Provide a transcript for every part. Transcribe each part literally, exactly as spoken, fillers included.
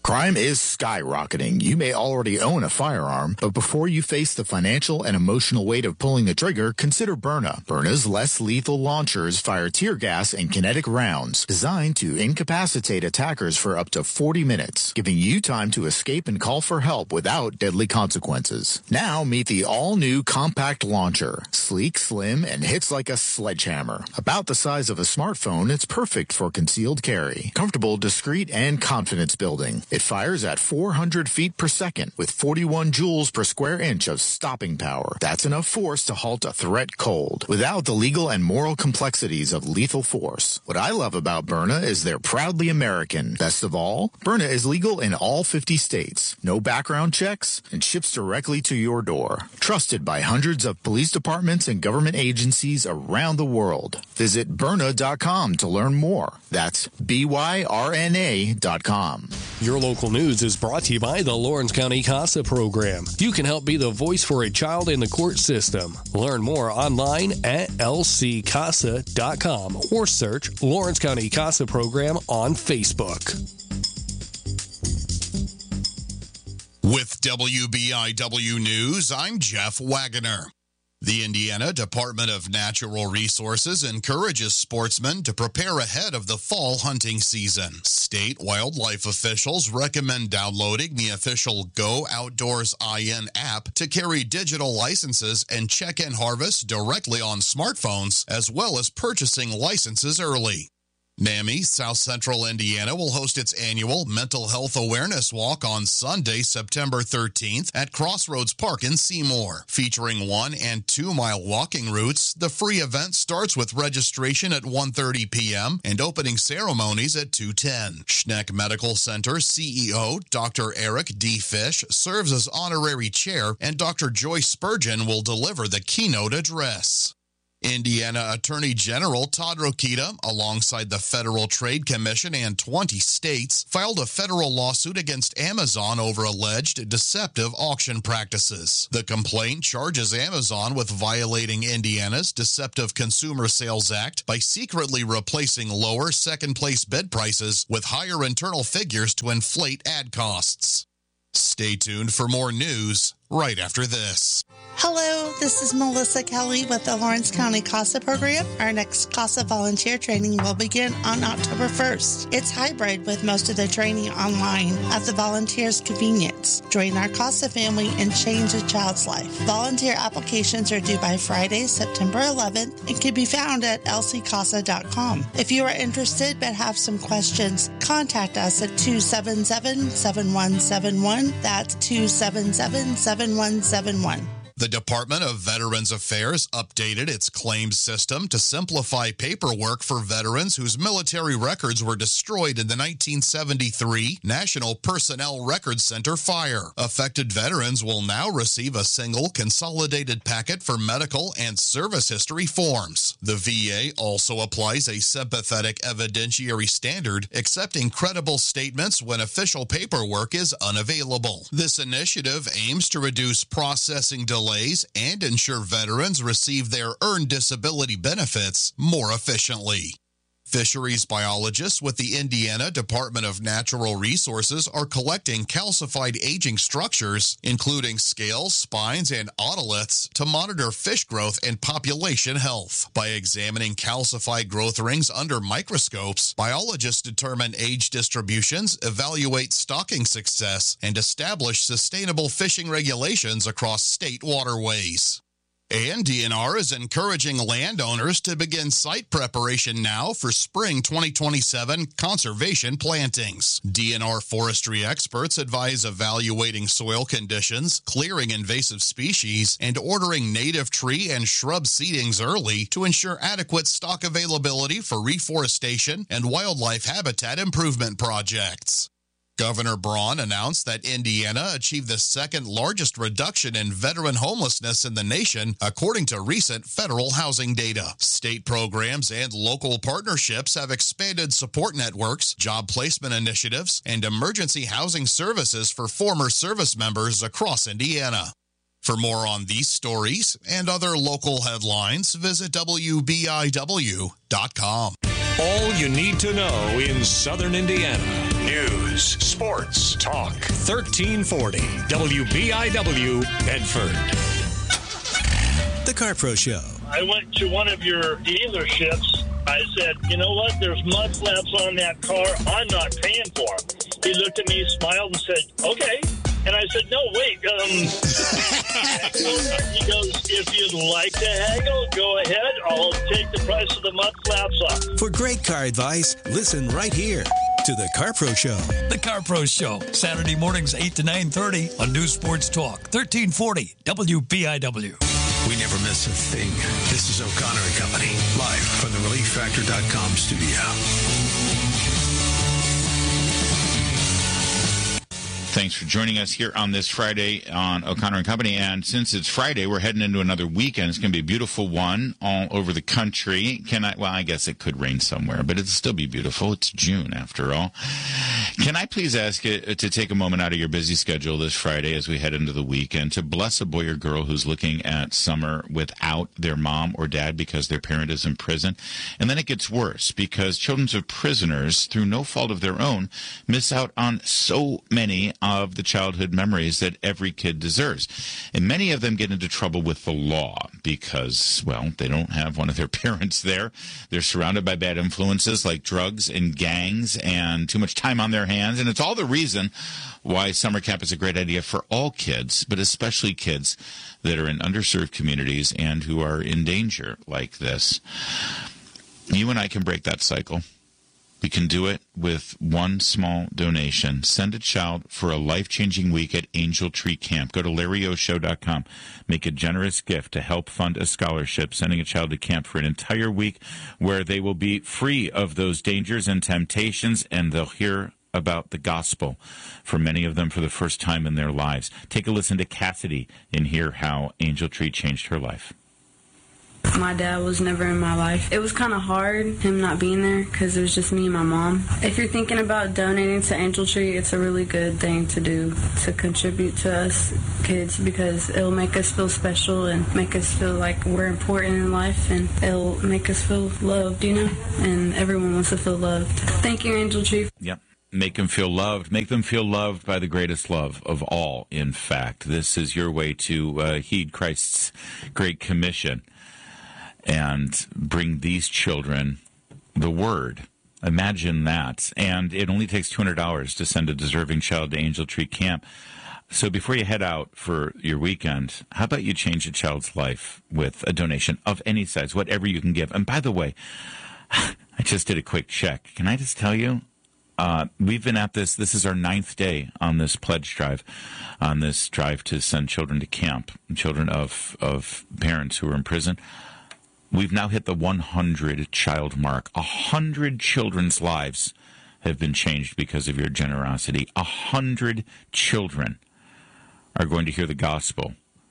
Crime is skyrocketing. You may already own a firearm, but before you face the financial and emotional weight of pulling the trigger, consider Byrna. Byrna's less lethal launchers fire tear gas and kinetic rounds designed to incapacitate attackers for up to forty minutes, giving you time to escape and call for help without deadly consequences. Now meet the all-new compact launcher. Sleek, slim, and hits like a sledgehammer. About the size of a smartphone, it's perfect for concealed carry. Comfortable, discreet, and confidence building. It fires at four hundred feet per second with forty-one joules per square inch of stopping power. That's enough force to halt a threat cold, without the legal and moral complexities of lethal force. What I love about Byrna is they're proudly American. Best of all, Byrna is legal in all fifty states. No background checks, and ships directly to your door. Trusted by hundreds of police departments and government agencies around the world. Visit Byrna dot com to learn more. That's B Y R N A dot com. Your local news is brought to you by the Lawrence County CASA program. You can help be the voice for a child in the court system. Learn more online at L C casa dot com or search Lawrence County CASA program on Facebook. With W B I W News, I'm Jeff Wagoner. The Indiana Department of Natural Resources encourages sportsmen to prepare ahead of the fall hunting season. State wildlife officials recommend downloading the official Go Outdoors I N app to carry digital licenses and check-in harvests directly on smartphones, as well as purchasing licenses early. NAMI South Central Indiana will host its annual Mental Health Awareness Walk on Sunday, September thirteenth at Crossroads Park in Seymour. Featuring one- and two-mile walking routes, the free event starts with registration at one thirty p.m. and opening ceremonies at two ten. Schneck Medical Center C E O Doctor Eric D. Fish serves as honorary chair, and Doctor Joyce Spurgeon will deliver the keynote address. Indiana Attorney General Todd Rokita, alongside the Federal Trade Commission and twenty states, filed a federal lawsuit against Amazon over alleged deceptive auction practices. The complaint charges Amazon with violating Indiana's Deceptive Consumer Sales Act by secretly replacing lower second-place bid prices with higher internal figures to inflate ad costs. Stay tuned for more news right after this. Hello, this is Melissa Kelly with the Lawrence County CASA program. Our next CASA volunteer training will begin on October first. It's hybrid with most of the training online at the volunteers' convenience. Join our CASA family and change a child's life. Volunteer applications are due by Friday, September eleventh, and can be found at L C casa dot com. If you are interested but have some questions, contact us at two seven seven, seven one seven one. That's two seven seven, seven one seven one. The Department of Veterans Affairs updated its claims system to simplify paperwork for veterans whose military records were destroyed in the nineteen seventy-three National Personnel Records Center fire. Affected veterans will now receive a single consolidated packet for medical and service history forms. The V A also applies a sympathetic evidentiary standard, accepting credible statements when official paperwork is unavailable. This initiative aims to reduce processing delays and ensure veterans receive their earned disability benefits more efficiently. Fisheries biologists with the Indiana Department of Natural Resources are collecting calcified aging structures, including scales, spines, and otoliths, to monitor fish growth and population health. By examining calcified growth rings under microscopes, biologists determine age distributions, evaluate stocking success, and establish sustainable fishing regulations across state waterways. And D N R is encouraging landowners to begin site preparation now for spring twenty twenty-seven conservation plantings. D N R forestry experts advise evaluating soil conditions, clearing invasive species, and ordering native tree and shrub seedings early to ensure adequate stock availability for reforestation and wildlife habitat improvement projects. Governor Braun announced that Indiana achieved the second largest reduction in veteran homelessness in the nation, according to recent federal housing data. State programs and local partnerships have expanded support networks, job placement initiatives, and emergency housing services for former service members across Indiana. For more on these stories and other local headlines, visit W B I W dot com. All you need to know in Southern Indiana. News, sports, talk. thirteen forty W B I W, Bedford. The Car Pro Show. I went to one of your dealerships. I said, you know what? There's mud flaps on that car. I'm not paying for them. He looked at me, smiled, and said, okay. And I said, no, wait. Um, he goes, if you'd like to haggle, go ahead. I'll take the price of the mud flaps off. For great car advice, listen right here to The Car Pro Show. The Car Pro Show, Saturday mornings eight to nine thirty on News Sports Talk, thirteen forty W B I W. We never miss a thing. This is O'Connor and Company, live from the relief factor dot com studio. Thanks for joining us here on this Friday on O'Connor and Company. And since it's Friday, we're heading into another weekend. It's going to be a beautiful one all over the country. Can I? Well, I guess it could rain somewhere, but it'll still be beautiful. It's June, after all. Can I please ask you to take a moment out of your busy schedule this Friday as we head into the weekend to bless a boy or girl who's looking at summer without their mom or dad because their parent is in prison? And then it gets worse because children of prisoners, through no fault of their own, miss out on so many of the childhood memories that every kid deserves. And many of them get into trouble with the law because, well, they don't have one of their parents there. They're surrounded by bad influences like drugs and gangs and too much time on their hands. And it's all the reason why summer camp is a great idea for all kids, but especially kids that are in underserved communities and who are in danger like this. You and I can break that cycle. We can do it with one small donation. Send a child for a life-changing week at Angel Tree Camp. Go to Larry O Show dot com. Make a generous gift to help fund a scholarship, sending a child to camp for an entire week where they will be free of those dangers and temptations, and they'll hear about the gospel for many of them for the first time in their lives. Take a listen to Cassidy and hear how Angel Tree changed her life. My dad was never in my life. It was kind of hard, him not being there, because it was just me and my mom. If you're thinking about donating to Angel Tree, it's a really good thing to do, to contribute to us kids, because it'll make us feel special and make us feel like we're important in life, and it'll make us feel loved, you know? And everyone wants to feel loved. Thank you, Angel Tree. Yep. Make them feel loved. Make them feel loved by the greatest love of all, in fact. This is your way to uh, heed Christ's Great Commission and bring these children the Word. Imagine that. And it only takes two hundred dollars to send a deserving child to Angel Tree Camp. So before you head out for your weekend, how about you change a child's life with a donation of any size, whatever you can give. And by the way, I just did a quick check. Can I just tell you, uh, we've been at this, this is our ninth day on this pledge drive, on this drive to send children to camp, children of, of parents who are in prison. We've now hit the one hundred child mark. one hundred children's lives have been changed because of your generosity. one hundred children are going to hear the gospel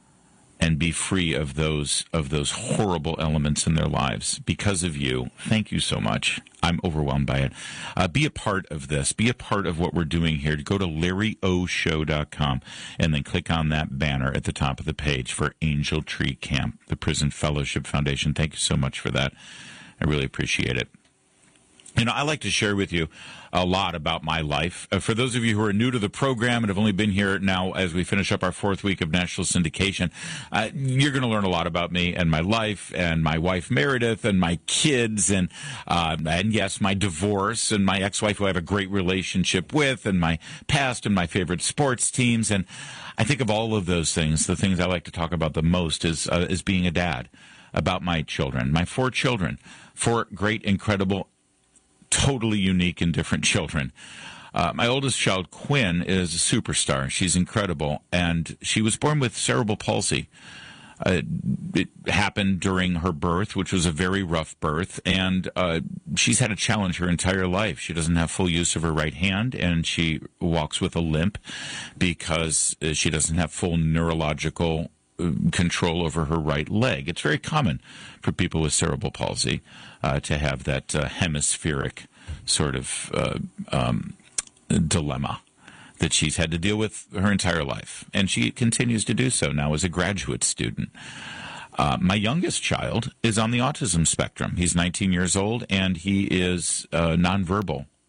and be free of those of those horrible elements in their lives because of you. Thank you so much. I'm overwhelmed by it. Uh, be a part of this. Be a part of what we're doing here. Go to Larry O Show dot com and then click on that banner at the top of the page for Angel Tree Camp, the Prison Fellowship Foundation. Thank you so much for that. I really appreciate it. You know, I like to share with you a lot about my life. Uh, for those of you who are new to the program and have only been here now as we finish up our fourth week of national syndication, uh, you're going to learn a lot about me and my life and my wife Meredith and my kids and, uh, and yes, my divorce and my ex-wife who I have a great relationship with and my past and my favorite sports teams. And I think of all of those things, the things I like to talk about the most is, uh, is being a dad, about my children, my four children, four great, incredible, totally unique and different children. Uh, my oldest child, Quinn, is a superstar. She's incredible, and she was born with cerebral palsy. Uh, it happened during her birth, which was a very rough birth, and uh, she's had a challenge her entire life. She doesn't have full use of her right hand, and she walks with a limp because uh, she doesn't have full neurological control over her right leg. It's very common for people with cerebral palsy uh, to have that uh, hemispheric sort of uh, um, dilemma that she's had to deal with her entire life. And she continues to do so now as a graduate student. Uh, my youngest child is on the autism spectrum. He's nineteen years old, and he is uh, nonverbal.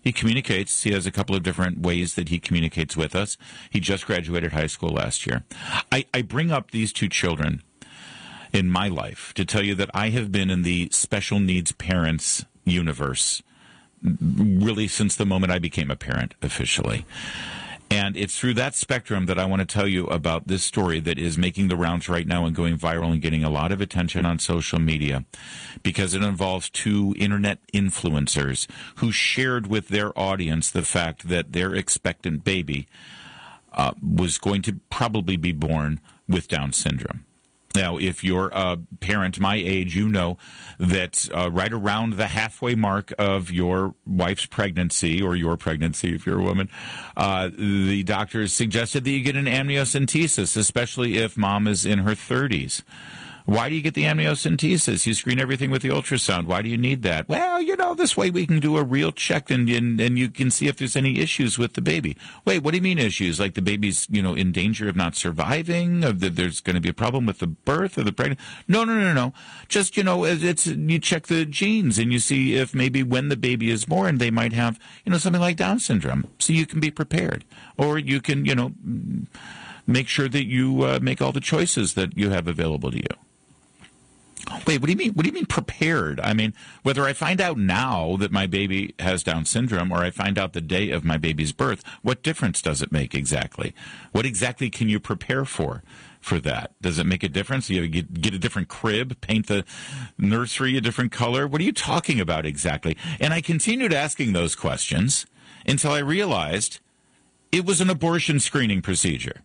He communicates. He has a couple of different ways that he communicates with us. He just graduated high school last year. I, I bring up these two children in my life to tell you that I have been in the special needs parents universe really since the moment I became a parent officially. And it's through that spectrum that I want to tell you about this story that is making the rounds right now and going viral and getting a lot of attention on social media because it involves two internet influencers who shared with their audience the fact that their expectant baby uh, was going to probably be born with Down syndrome. Now, if you're a parent my age, you know that uh, right around the halfway mark of your wife's pregnancy, or your pregnancy if you're a woman, uh, the doctors suggested that you get an amniocentesis, especially if mom is in her thirties. Why do you get the amniocentesis? You screen everything with the ultrasound. Why do you need that? Well, you know, this way we can do a real check and, and and you can see if there's any issues with the baby. Wait, what do you mean issues? Like the baby's, you know, in danger of not surviving? Of the, there's going to be a problem with the birth of the pregnant? No, no, no, no. Just, you know, it's you check the genes and you see if maybe when the baby is born they might have, you know, something like Down syndrome. So you can be prepared. Or you can, you know, make sure that you uh, make all the choices that you have available to you. Wait, what do you mean? What do you mean prepared? I mean, whether I find out now that my baby has Down syndrome or I find out the day of my baby's birth, what difference does it make exactly? What exactly can you prepare for for that? Does it make a difference? You get, get a different crib, paint the nursery a different color? What are you talking about exactly? And I continued asking those questions until I realized it was an abortion screening procedure.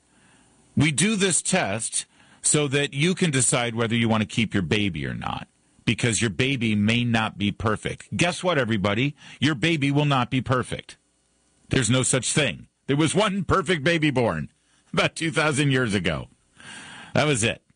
We do this test so that you can decide whether you want to keep your baby or not, because your baby may not be perfect. Guess what, everybody? Your baby will not be perfect. There's no such thing. There was one perfect baby born about two thousand years ago. That was it.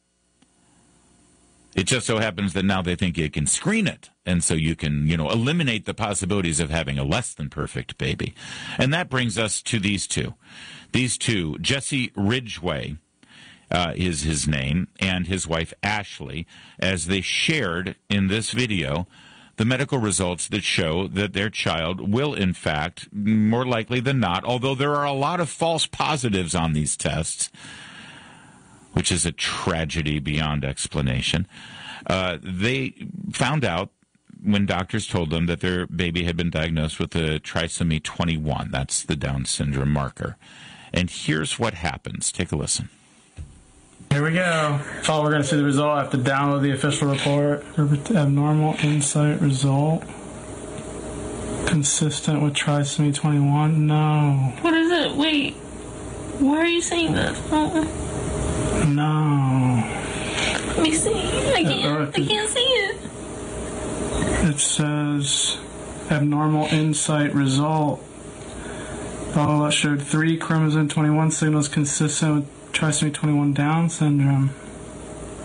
It just so happens that now they think you can screen it, and so you can, you know, eliminate the possibilities of having a less than perfect baby. And that brings us to these two. These two, Jesse Ridgway, Uh, is his name, and his wife Ashley, as they shared in this video the medical results that show that their child will, in fact, more likely than not, although there are a lot of false positives on these tests, which is a tragedy beyond explanation, uh, they found out when doctors told them that their baby had been diagnosed with the trisomy twenty-one. That's the Down syndrome marker. And here's what happens. Take a listen. Here we go. Oh, we're going to see the result. I have to download the official report. Abnormal insight result. Consistent with trisomy twenty-one. No. What is it? Wait. Why are you saying this? Oh. No. Let me see. I can't, I can't see it. It says abnormal insight result. Oh, that showed three chromosome twenty-one signals consistent with trisomy twenty-one Down syndrome.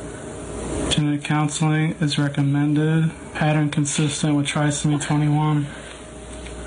Genetic counseling is recommended. Pattern consistent with trisomy twenty-one.